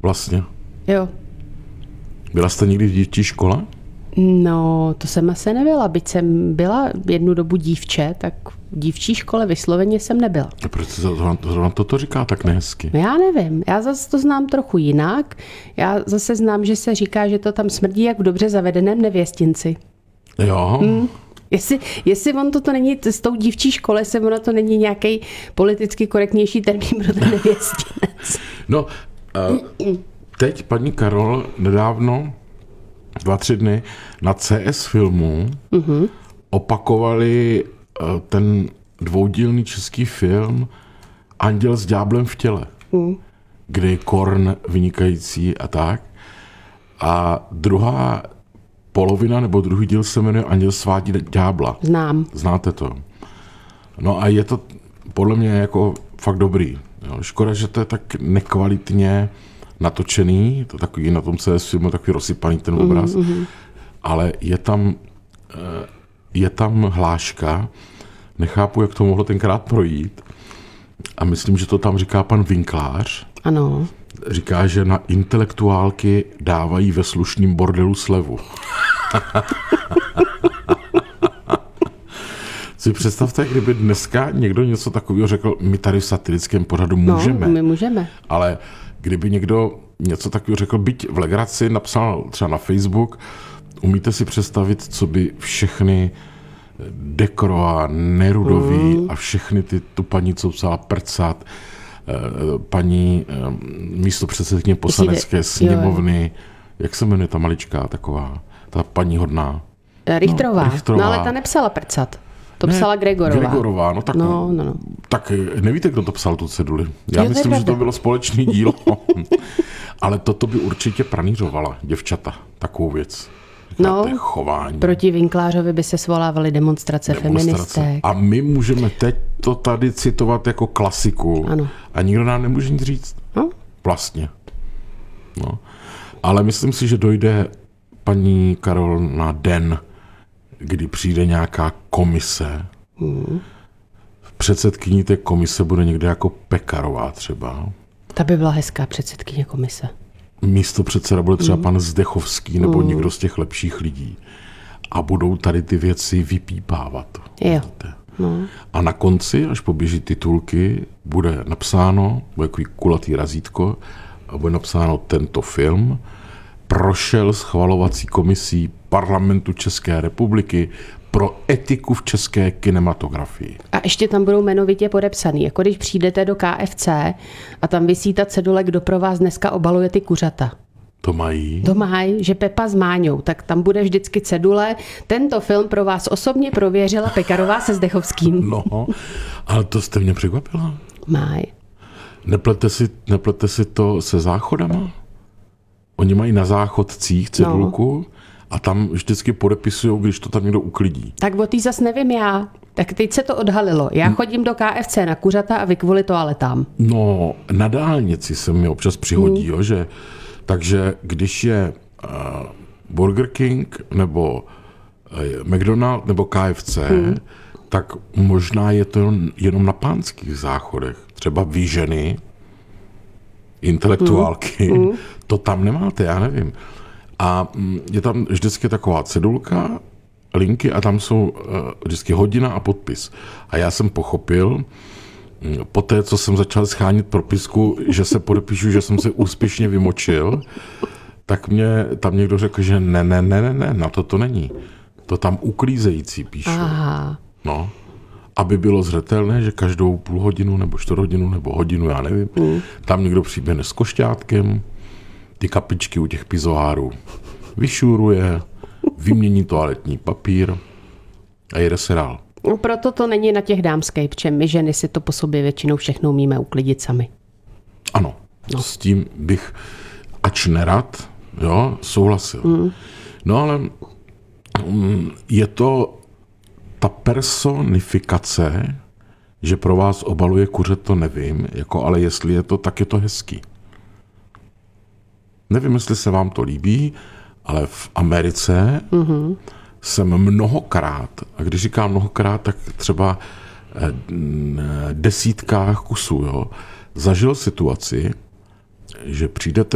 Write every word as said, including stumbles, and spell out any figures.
Vlastně. Jo. Byla jste někdy v dívčí škole? No, to jsem asi nebyla. Byť jsem byla jednu dobu dívče, tak v dívčí škole vysloveně jsem nebyla. A proč se zrovna toto říká tak nehezky? Já nevím. Já zase to znám trochu jinak. Já zase znám, že se říká, že to tam smrdí jak v dobře zavedeném nevěstinci. Jo. Hmm. Jestli, jestli on to, to není s tou dívčí škole, se ono to není nějaký politicky korektnější termín pro ten nevěstinec. No, uh, teď paní Karol nedávno, dva, tři dny, na C S Filmu mm-hmm. opakovali uh, ten dvoudílný český film Anděl s ďáblem v těle, mm. kde je Korn vynikající a tak. A druhá polovina nebo druhý díl se jmenuje Anděl svádí ďábla. Znám. Znáte to. No a je to podle mě jako fakt dobrý. Jo. Škoda, že to je tak nekvalitně natočený, to takový na tom C S filmu takový rozsypaný ten obraz, mm-hmm. ale je tam je tam hláška, nechápu, jak to mohlo tenkrát projít a myslím, že to tam říká pan Vinklář. Ano. Říká, že na intelektuálky dávají ve slušným bordelu slevu. Si představte, kdyby dneska někdo něco takového řekl, my tady v satirickém pořadu můžeme. No, my můžeme. Ale kdyby někdo něco takového řekl, byť v legraci, napsal třeba na Facebook, umíte si představit, co by všechny Dekroa, Nerudový mm. a všechny ty tu paní, co psala prcat, paní místopředsedkyně poslanecké sněmovny, jak se jmenuje ta maličká taková, ta paní hodná? Richtrová. No, Richtrová. No ale ta nepsala prcat. To ne, psala Gregorová. Gregorová, no tak, no, no, no. tak nevíte, kdo to psal tu ceduli. Já je myslím, to že to bylo společný dílo. Ale toto by určitě pranířovala děvčata, takovou věc. No, chování. Proti Vinklářovi by se svolávaly demonstrace, demonstrace feministek. A my můžeme teď to tady citovat jako klasiku. Ano. A nikdo nám nemůže nic říct. No? Vlastně. No. Ale myslím si, že dojde paní Karol na den, kdy přijde nějaká komise. Hmm. Předsedkyní té komise bude někde jako Pekarová třeba. Ta by byla hezká předsedkyně komise. Místo předseda bude třeba mm. pan Zdechovský nebo mm. někdo z těch lepších lidí. A budou tady ty věci vypípávat. Jo. No. A na konci, až poběží titulky, bude napsáno, bude takový kulatý razítko, a bude napsáno tento film prošel schvalovací komisí Parlamentu České republiky pro etiku v české kinematografii. A ještě tam budou jmenovitě podepsaný. Jako když přijdete do K F C a tam visí ta cedule, kdo pro vás dneska obaluje ty kuřata. To mají? To mají, že Pepa s Máňou. Tak tam bude vždycky cedule. Tento film pro vás osobně prověřila Pekarová se Zdechovským. No, ale to jste mě překvapila. Mají. Neplete si, neplete si to se záchodama? Oni mají na záchodcích cedulku, no. A tam vždycky podepisují, když to tam někdo uklidí. Tak o tý zas nevím já. Tak teď se to odhalilo. Já chodím do K F C na kuřata a vy kvůli toaletám. No, na dálnici se mi občas přihodí, hmm. jo, že takže když je uh, Burger King nebo uh, McDonald nebo K F C, hmm. tak možná je to jenom na pánských záchodech. Třeba vy ženy, intelektuálky, hmm. to tam nemáte, já nevím. A je tam vždycky taková cedulka, linky a tam jsou vždycky hodina a podpis. A já jsem pochopil, po té, co jsem začal schánit propisku, že se podepíšu, že jsem se úspěšně vymočil, tak mě tam někdo řekl, že ne, ne, ne, ne, ne, na to to není. To tam uklízející píšu. Aha. No, aby bylo zřetelné, že každou půl hodinu nebo čtvrt hodinu nebo hodinu, já nevím, mm. tam někdo přiběhne s košťátkem, ty kapičky u těch pizoárů vyšuruje, vymění toaletní papír a jede se dál. No, proto to není na těch dámských, protože my ženy si to po sobě většinou všechno umíme uklidit sami. Ano, no. S tím bych ač nerad, jo, souhlasil. Mm. No ale um, je to ta personifikace, že pro vás obaluje kuře, to nevím, jako, ale jestli je to, tak je to hezký. Nevím, jestli se vám to líbí, ale v Americe mm-hmm. jsem mnohokrát, a když říkám mnohokrát, tak třeba desítkách kusů, jo, zažil situaci, že přijdete